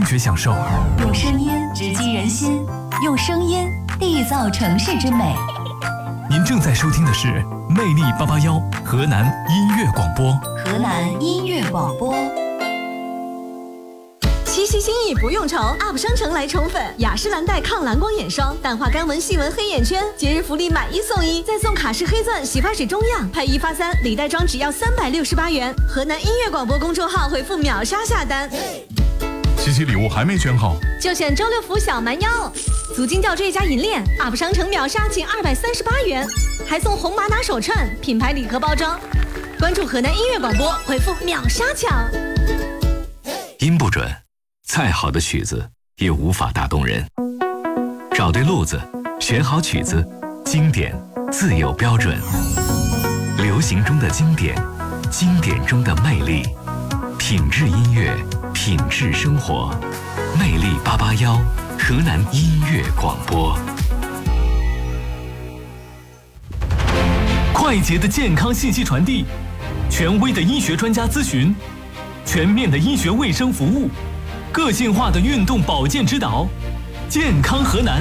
觉享受。 用声音直击人心，用声音缔造城市之美。 您正在收听的是魅力881河南音乐广播。 河南音乐广播。 七夕心意不用愁 ，UP 商城来宠粉，雅诗兰黛抗蓝光眼霜，淡化干纹细纹黑眼圈，节日福利买1送1，再送卡诗黑钻洗发水中样，配1发3，礼袋装只要368元。河南音乐广播公众号回复秒杀下单。 七夕礼物还没选好， 就选周六福小蛮腰，足金吊坠加银链 ，UP 商城秒杀仅238元，还送红玛瑙手串，品牌礼盒包装。关注河南音乐广播，回复秒杀抢。 音不准，再好的曲子也无法打动人。找对路子，选好曲子，经典自有标准。流行中的经典，经典中的魅力，品质音乐，品质生活。魅力881，河南音乐广播。 快捷的健康信息传递，权威的医学专家咨询，全面的医学卫生服务，个性化的运动保健指导，健康河南。